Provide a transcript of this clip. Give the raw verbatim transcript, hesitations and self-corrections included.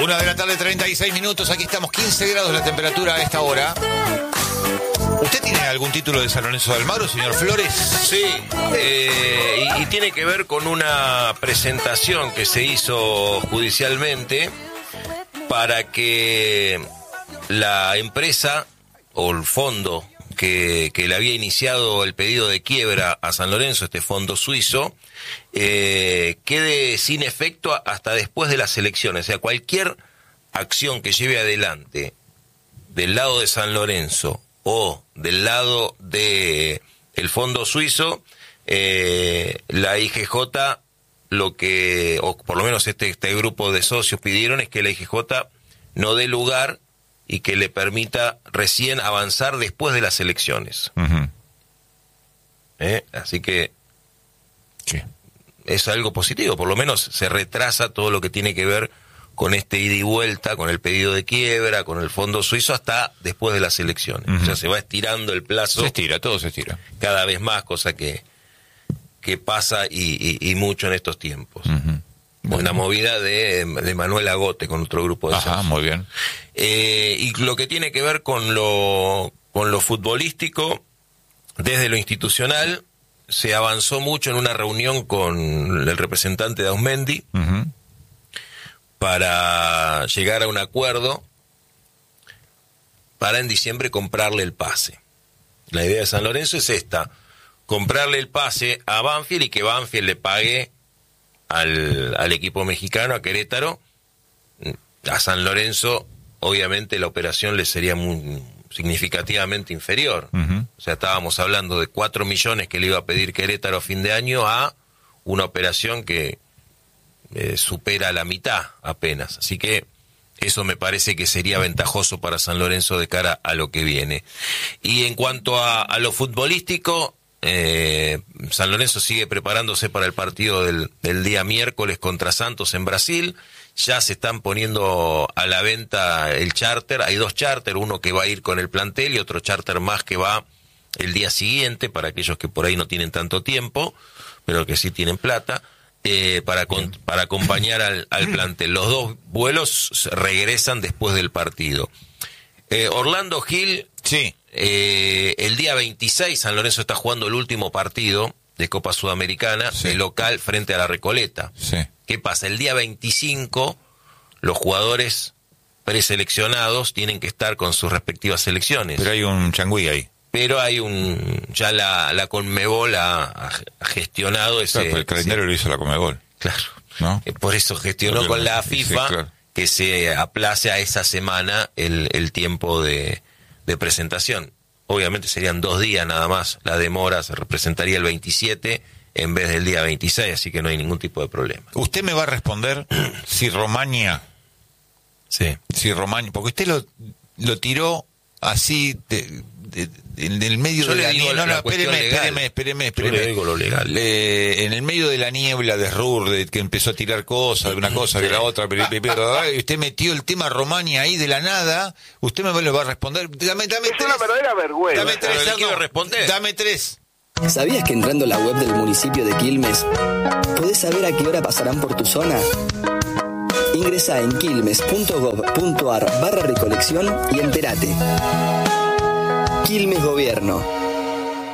Una de la tarde, treinta y seis minutos. Aquí estamos, quince grados la temperatura a esta hora. ¿Usted tiene algún título de San Lorenzo de Almagro, señor Flores? Sí, eh, y, y tiene que ver con una presentación que se hizo judicialmente para que la empresa o el fondo que, que le había iniciado el pedido de quiebra a San Lorenzo, este fondo suizo, eh, quede sin efecto hasta después de las elecciones. O sea, cualquier acción que lleve adelante del lado de San Lorenzo o del lado de el fondo suizo, eh, la I G J, lo que, o por lo menos este, este grupo de socios pidieron, es que la I G J no dé lugar y que le permita recién avanzar después de las elecciones. Uh-huh. ¿Eh? Así que sí, es algo positivo, por lo menos se retrasa todo lo que tiene que ver con este ida y vuelta, con el pedido de quiebra, con el fondo suizo, hasta después de las elecciones. Uh-huh. O sea, se va estirando el plazo. Se estira, todo se estira. Cada vez más, cosa que, que pasa y, y, y mucho en estos tiempos. Uh-huh. Bueno. Una movida de, de Manuel Agote con otro grupo de Ajá, socios. muy bien. Eh, y lo que tiene que ver con lo, con lo futbolístico, desde lo institucional, se avanzó mucho en una reunión con el representante de Ausmendi, Uh-huh. para llegar a un acuerdo para en diciembre comprarle el pase. La idea de San Lorenzo es esta: comprarle el pase a Banfield y que Banfield le pague al, al equipo mexicano, a Querétaro. A San Lorenzo, obviamente, la operación le sería muy significativamente inferior. Uh-huh. O sea, estábamos hablando de cuatro millones que le iba a pedir Querétaro a fin de año a una operación que eh, supera la mitad apenas. Así que eso me parece que sería ventajoso para San Lorenzo de cara a lo que viene. Y en cuanto a, a lo futbolístico, eh, San Lorenzo sigue preparándose para el partido del, del día miércoles contra Santos en Brasil. Ya se están poniendo a la venta el charter. Hay dos charter, uno que va a ir con el plantel y otro charter más que va el día siguiente, para aquellos que por ahí no tienen tanto tiempo, pero que sí tienen plata. Eh, para con, para acompañar al, al plantel. Los dos vuelos regresan después del partido. Eh, Orlando Gil, sí. eh, el día veintiséis San Lorenzo está jugando el último partido de Copa Sudamericana, sí, de local frente a la Recoleta. Sí. ¿Qué pasa? El día veinticinco los jugadores preseleccionados tienen que estar con sus respectivas selecciones. Pero hay un changüí ahí. Pero hay un, ya la, la Conmebol ha, ha gestionado ese... Claro, el calendario ese, lo hizo la Conmebol. Claro, ¿no? Por eso gestionó Porque, con la sí, FIFA, sí, claro, que se aplace a esa semana el, el tiempo de, de presentación. Obviamente serían dos días nada más, la demora se representaría el veintisiete en vez del día veintiséis, así que no hay ningún tipo de problema. Usted me va a responder si Romaña, sí, si Romaña, porque usted lo, lo tiró así de, de, de, en el medio Yo de le la digo niebla. la No, no, cuestión espéreme, legal. espéreme, espéreme, Yo espéreme. le digo lo legal. Eh, en el medio de la niebla de Rur, de que empezó a tirar cosas, de una cosa, de la otra, pero, pero, y usted metió el tema Romaña ahí de la nada, usted me lo va a responder. Dame, dame Es tres. una verdadera vergüenza. Dame tres, Pero le no, quiero responder. Dame tres. ¿Sabías que entrando a la web del municipio de Quilmes podés saber a qué hora pasarán por tu zona? Ingresa en quilmes.gov.ar barra recolección y entérate. Quilmes Gobierno.